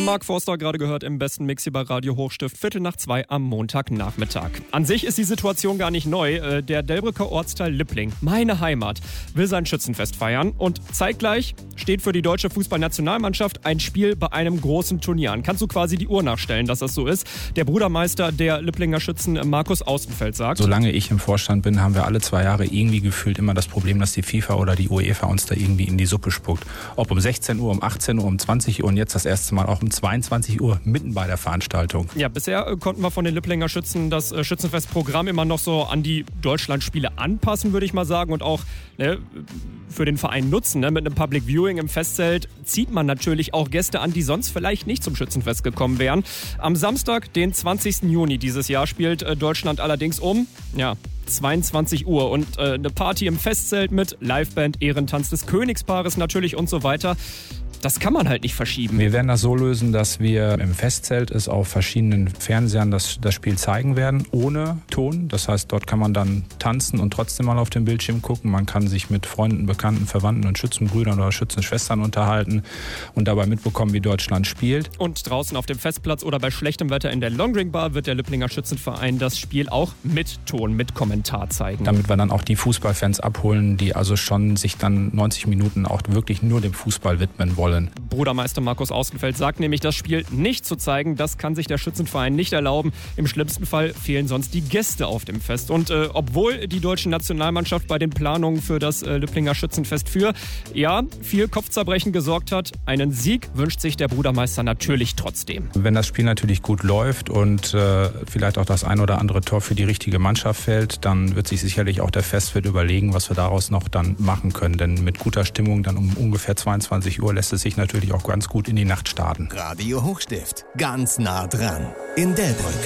Mark Forster gerade gehört im besten Mix hier bei Radio Hochstift, 1:45 am Montagnachmittag. An sich ist die Situation gar nicht neu. Der Delbrücker Ortsteil Lippling, meine Heimat, will sein Schützenfest feiern und zeitgleich steht für die deutsche Fußballnationalmannschaft ein Spiel bei einem großen Turnier an. Kannst du quasi die Uhr nachstellen, dass das so ist? Der Brudermeister der Lipplinger Schützen, Markus Austenfeld, sagt: Solange ich im Vorstand bin, haben wir alle 2 Jahre irgendwie gefühlt immer das Problem, dass die FIFA oder die UEFA uns da irgendwie in die Suppe spuckt. Ob um 16 Uhr, um 18 Uhr, um 20 Uhr und jetzt das erste Mal auch um 22 Uhr mitten bei der Veranstaltung. Ja, bisher konnten wir von den Lipplinger Schützen das Schützenfestprogramm immer noch so an die Deutschlandspiele anpassen, würde ich mal sagen, und auch für den Verein nutzen. Mit einem Public Viewing im Festzelt zieht man natürlich auch Gäste an, die sonst vielleicht nicht zum Schützenfest gekommen wären. Am Samstag, den 20. Juni dieses Jahr, spielt Deutschland allerdings um 22 Uhr und eine Party im Festzelt mit Liveband, Ehrentanz des Königspaares natürlich und so weiter. Das kann man halt nicht verschieben. Wir werden das so lösen, dass wir im Festzelt es auf verschiedenen Fernsehern das Spiel zeigen werden, ohne Ton. Das heißt, dort kann man dann tanzen und trotzdem mal auf den Bildschirm gucken. Man kann sich mit Freunden, Bekannten, Verwandten und Schützenbrüdern oder Schützenschwestern unterhalten und dabei mitbekommen, wie Deutschland spielt. Und draußen auf dem Festplatz oder bei schlechtem Wetter in der Longring Bar wird der Lipplinger Schützenverein das Spiel auch mit Ton, mit Kommentar zeigen. Damit wir dann auch die Fußballfans abholen, die also schon sich dann 90 Minuten auch wirklich nur dem Fußball widmen wollen. Brudermeister Markus Austenfeld sagt nämlich, das Spiel nicht zu zeigen, das kann sich der Schützenverein nicht erlauben. Im schlimmsten Fall fehlen sonst die Gäste auf dem Fest. Und obwohl die deutsche Nationalmannschaft bei den Planungen für das Lipplinger Schützenfest für viel Kopfzerbrechen gesorgt hat, einen Sieg wünscht sich der Brudermeister natürlich trotzdem. Wenn das Spiel natürlich gut läuft und vielleicht auch das ein oder andere Tor für die richtige Mannschaft fällt, dann wird sich sicherlich auch der Festwirt überlegen, was wir daraus noch dann machen können. Denn mit guter Stimmung dann um ungefähr 22 Uhr lässt es sich natürlich auch ganz gut in die Nacht starten. Radio Hochstift, ganz nah dran in Delbrück.